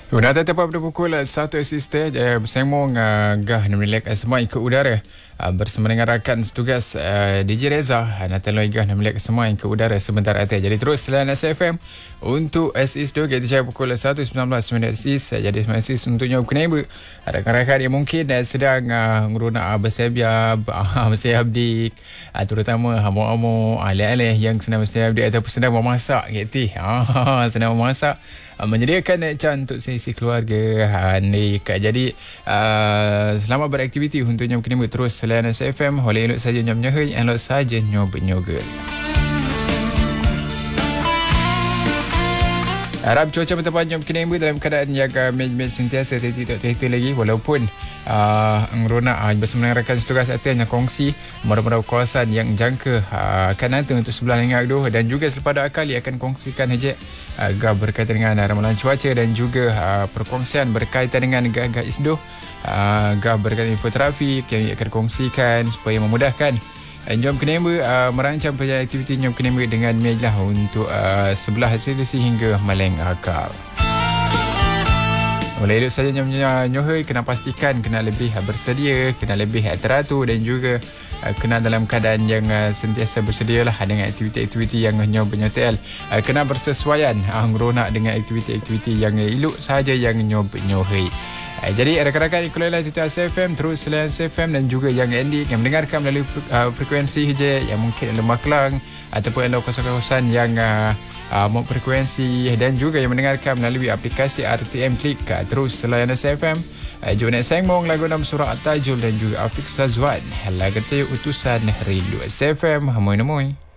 Sudah tepat pada pukul 1 asisten bersembung gah Namilek semua ke udara bersama dengan rakan setugas DJ Reza Nataloi gah Namilek semua ke udara sebentar atas. Jadi terus selain SFM untuk SIS tu kita cakap pukul 1.19 minit SIS. Jadi SIS untuk nyob kenapa rakan-rakan yang mungkin sedang ngerunak bersiap dik terutama hamo-hamo alih-alih yang sedang bersiap dik ataupun sedang memasak gitu. Sedang memasak menyediakan can untuk sesi keluarga ni. Jadi selamat beraktiviti untuk nyom kini terus selain SFM oleh elok saja nyom nyohoi elok saja nyob nyogel. Harap cuaca bertempat nyom kini dalam keadaan yang mej sentiasa tidak lagi walaupun ngeronak bersama dengan rakan setugas atas yang kongsi mara-mara kawasan yang jangka akan nanti untuk sebelah lengak tu, dan juga selepas kali akan kongsikan hejek berkaitan dengan ramalan cuaca dan juga perkongsian berkaitan dengan gah isdoh, berkaitan info trafik yang akan kongsikan supaya memudahkan Nyom Kenema merancang perjalanan aktiviti Nyom Kenema dengan meja untuk sebelah hasil hingga Maleng Akal. Oleh itu saja Nyom Nyohoi kena pastikan kena lebih bersedia, kena lebih teratur dan juga kena dalam keadaan yang sentiasa bersedialah dengan aktiviti-aktiviti yang Nyom penyotel. Kena bersesuaian ngeronak dengan aktiviti-aktiviti yang elok sahaja yang Nyom Nyohoi. Jadi rakan-rakan ikulah Twitter SFM terus selain SFM dan juga yang Andy yang mendengarkan melalui frekuensi hijau yang mungkin Lemah Kelang ataupun elok kawasan-kawasan yang mau frekuensi, dan juga yang mendengarkan melalui aplikasi RTM Klik terus selain SFM. Jonet Sengmong lagu nama surah At-Tajul dan juga Afiq Sazwan lagu utusan Rindu SFM. Hamoy-namoy.